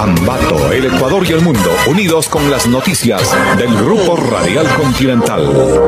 Ambato, el Ecuador y el mundo, unidos con las noticias del Grupo Radial Continental.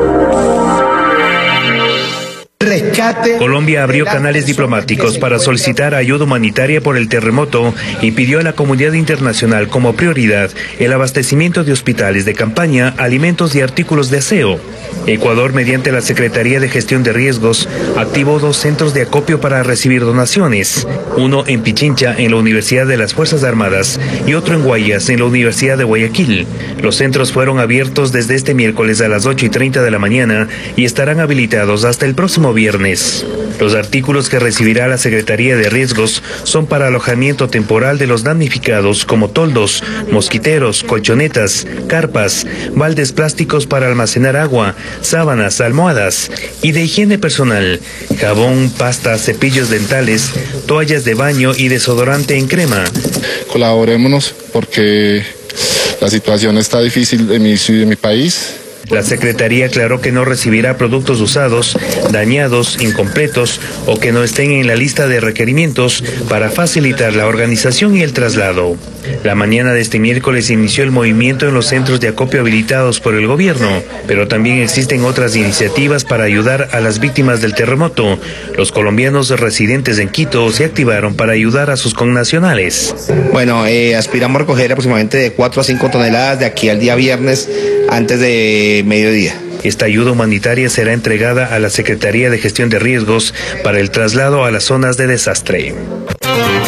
Colombia abrió canales diplomáticos para solicitar ayuda humanitaria por el terremoto y pidió a la comunidad internacional como prioridad el abastecimiento de hospitales de campaña, alimentos y artículos de aseo. Ecuador, mediante la Secretaría de Gestión de Riesgos, activó 2 centros de acopio para recibir donaciones, uno en Pichincha, en la Universidad de las Fuerzas Armadas, y otro en Guayas, en la Universidad de Guayaquil. Los centros fueron abiertos desde este miércoles a las 8:30 de la mañana y estarán habilitados hasta el próximo viernes. Los artículos que recibirá la Secretaría de Riesgos son para alojamiento temporal de los damnificados, como toldos, mosquiteros, colchonetas, carpas, baldes plásticos para almacenar agua, sábanas, almohadas, y de higiene personal, jabón, pasta, cepillos dentales, toallas de baño y desodorante en crema. Colaborémonos porque la situación está difícil en mi país. La Secretaría aclaró que no recibirá productos usados, dañados, incompletos o que no estén en la lista de requerimientos para facilitar la organización y el traslado. La mañana de este miércoles inició el movimiento en los centros de acopio habilitados por el gobierno, pero también existen otras iniciativas para ayudar a las víctimas del terremoto. Los colombianos residentes en Quito se activaron para ayudar a sus connacionales. Bueno, aspiramos a recoger aproximadamente de 4 a 5 toneladas de aquí al día viernes antes de mediodía. Esta ayuda humanitaria será entregada a la Secretaría de Gestión de Riesgos para el traslado a las zonas de desastre.